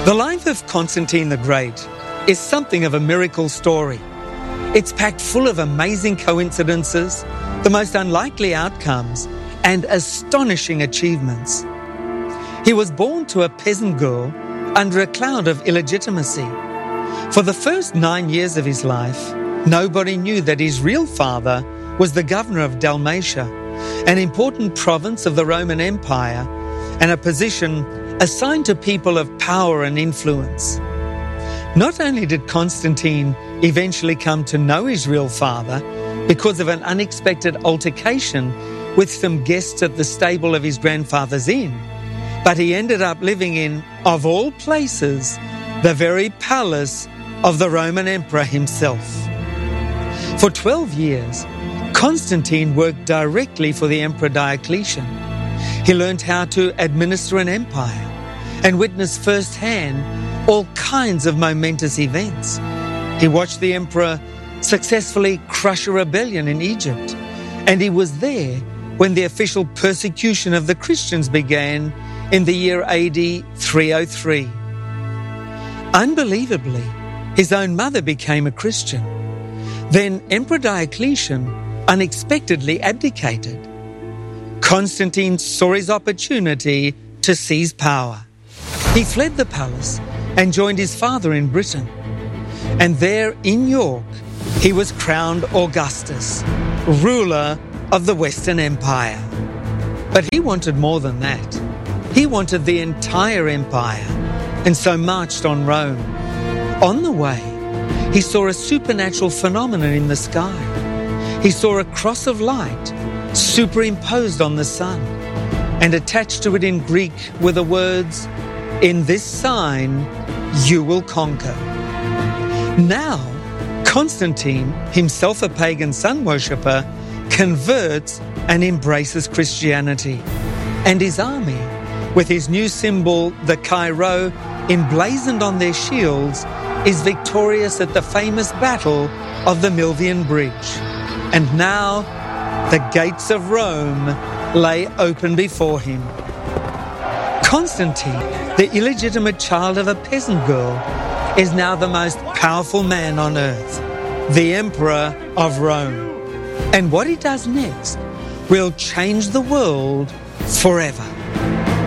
The life of Constantine the Great is something of a miracle story. It's packed full of amazing coincidences, the most unlikely outcomes, and astonishing achievements. He was born to a peasant girl under a cloud of illegitimacy. For the first 9 years of his life, nobody knew that his real father was the governor of Dalmatia, an important province of the Roman Empire, and a position assigned to people of power and influence. Not only did Constantine eventually come to know his real father because of an unexpected altercation with some guests at the stable of his grandfather's inn, but he ended up living in, of all places, the very palace of the Roman emperor himself. For 12 years, Constantine worked directly for the Emperor Diocletian. He learned how to administer an empire and witnessed firsthand all kinds of momentous events. He watched the emperor successfully crush a rebellion in Egypt, and he was there when the official persecution of the Christians began in the year AD 303. Unbelievably, his own mother became a Christian. Then Emperor Diocletian unexpectedly abdicated. Constantine saw his opportunity to seize power. He fled the palace and joined his father in Britain. And there in York, he was crowned Augustus, ruler of the Western Empire. But he wanted more than that. He wanted the entire empire, and so marched on Rome. On the way, he saw a supernatural phenomenon in the sky. He saw a cross of light superimposed on the sun, and attached to it in Greek were the words, "In this sign you will conquer." Now, Constantine, himself a pagan sun worshipper, converts and embraces Christianity. And his army, with his new symbol, the Chi Rho, emblazoned on their shields, is victorious at the famous battle of the Milvian Bridge. And now, the gates of Rome lay open before him. Constantine, the illegitimate child of a peasant girl, is now the most powerful man on earth, the Emperor of Rome. And what he does next will change the world forever.